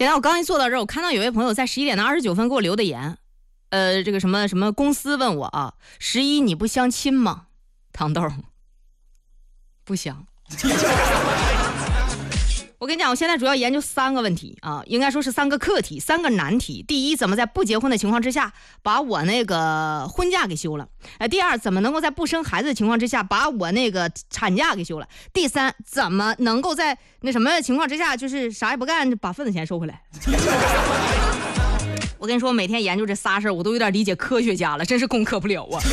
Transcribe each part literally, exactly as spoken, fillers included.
简单，我刚一坐到这儿，我看到有位朋友在十一点的二十九分给我留的言，呃，这个什么什么公司问我啊，十一你不相亲吗？糖豆不相。我跟你讲，我现在主要研究三个问题啊，应该说是三个课题，三个难题。第一，怎么在不结婚的情况之下把我那个婚假给休了？呃，第二，怎么能够在不生孩子的情况之下把我那个产假给休了？第三，怎么能够在那什么情况之下就是啥也不干把份子钱收回来？我跟你说，每天研究这仨事儿，我都有点理解科学家了，真是攻克不了啊。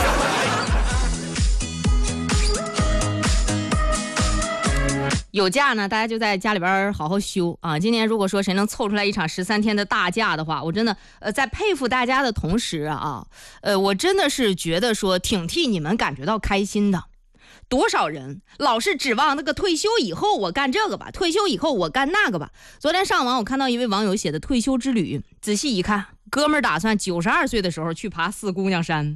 有假呢，大家就在家里边好好休啊！今年如果说谁能凑出来一场十三天的大假的话，我真的呃在佩服大家的同时啊，呃我真的是觉得说挺替你们感觉到开心的。多少人老是指望那个退休以后我干这个吧，退休以后我干那个吧。昨天上网我看到一位网友写的退休之旅，仔细一看，哥们儿打算九十二岁的时候去爬四姑娘山。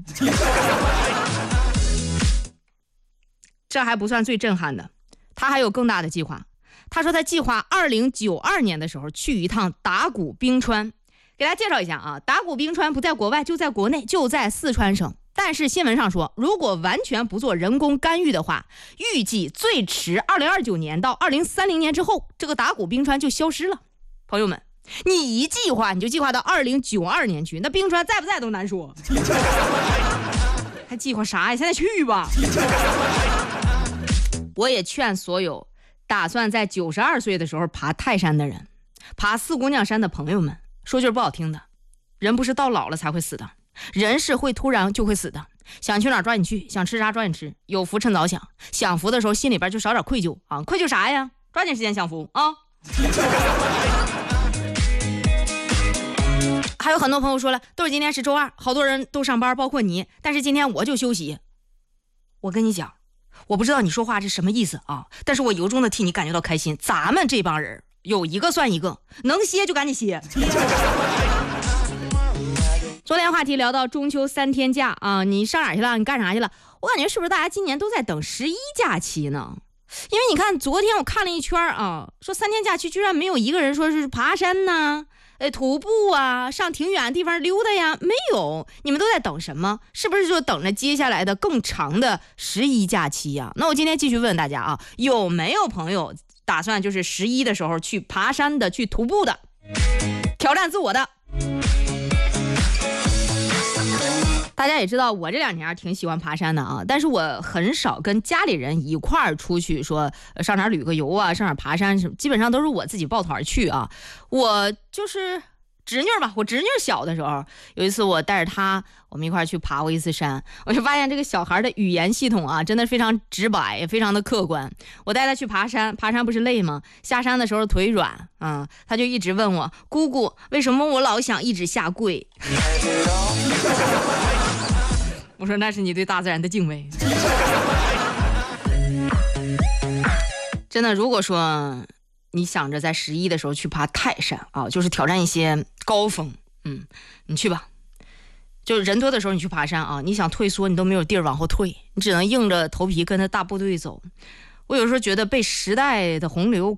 这还不算最震撼的。他还有更大的计划，他说他计划二零九二年的时候去一趟达古冰川。给大家介绍一下啊，达古冰川不在国外就在国内，就在四川省。但是新闻上说，如果完全不做人工干预的话，预计最迟二零二九年到二零三零年之后，这个达古冰川就消失了。朋友们，你一计划你就计划到二零九二年去，那冰川在不在都难说。还计划啥呀？现在去吧。我也劝所有打算在九十二岁的时候爬泰山的人，爬四姑娘山的朋友们，说句不好听的，人不是到老了才会死的，人是会突然就会死的。想去哪儿抓紧去，想吃啥抓紧吃，有福趁早享，享福的时候心里边就少点愧疚啊！愧疚啥呀？抓紧时间享福啊！还有很多朋友说了，都是今天是周二，好多人都上班，包括你，但是今天我就休息。我跟你讲，我不知道你说话是什么意思啊，但是我由衷的替你感觉到开心。咱们这帮人有一个算一个，能歇就赶紧歇。昨天话题聊到中秋三天假啊，你上哪儿去了？你干啥去了？我感觉是不是大家今年都在等十一假期呢？因为你看昨天我看了一圈啊，说三天假期居然没有一个人说是爬山呢、呃徒步啊，上挺远的地方溜达呀，没有。你们都在等什么？是不是就等着接下来的更长的十一假期呀？那我今天继续问大家啊，有没有朋友打算就是十一的时候去爬山的，去徒步的，挑战自我的？大家也知道我这两年挺喜欢爬山的啊，但是我很少跟家里人一块儿出去说上哪儿旅个游啊，上哪儿爬山，基本上都是我自己抱团去啊。我就是侄女吧，我侄女小的时候，有一次我带着她，我们一块儿去爬过一次山，我就发现这个小孩的语言系统啊，真的非常直白，非常的客观。我带她去爬山，爬山不是累吗？下山的时候腿软啊，她就一直问我，姑姑，为什么我老想一直下跪？我说那是你对大自然的敬畏。真的，如果说你想着在十一的时候去爬泰山啊，就是挑战一些高峰，嗯，你去吧。就是人多的时候你去爬山啊，你想退缩你都没有地儿往后退，你只能硬着头皮跟着大部队走。我有时候觉得被时代的洪流